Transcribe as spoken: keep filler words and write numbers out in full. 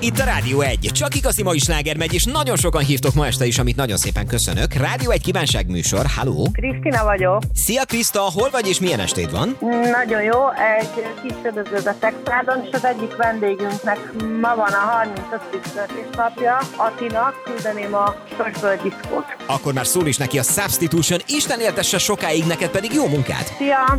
Itt a Rádió egy. Csak igazi mai sláger megy, és nagyon sokan hívtok ma este is, amit nagyon szépen köszönök. Rádió egy kívánság műsor. Halló! Krisztina vagyok. Szia Kriszta, hol vagy és milyen estéd van? Nagyon jó, egy kis üdvözlőd a Szexádon, és az egyik vendégünknek ma van a harmincötödik születésnapja, Atinak küldeném a Sorsböld diszkót. Akkor már szól is neki a Substitution. Isten éltesse sokáig, neked pedig jó munkát! Szia!